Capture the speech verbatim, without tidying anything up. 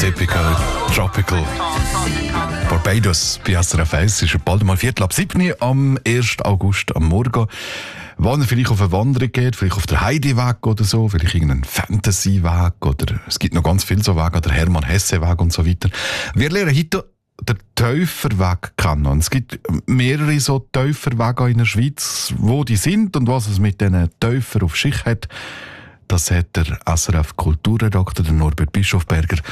Typical Tropical Barbados bei S R F eins. Es ist bald mal Viertel ab sieben am ersten August am Morgen. Wenn ihr vielleicht auf eine Wanderung geht, vielleicht auf der Heideweg oder so, vielleicht irgendeinen Fantasy-Weg oder es gibt noch ganz viele so Wege, der Hermann-Hesse-Weg und so weiter. Wir lernen heute den Täuferweg kennen. Und es gibt mehrere so Täuferwege in der Schweiz, wo die sind und was es mit diesen Täufern auf sich hat. Das hat der S R F-Kulturredakteur Norbert Bischofberger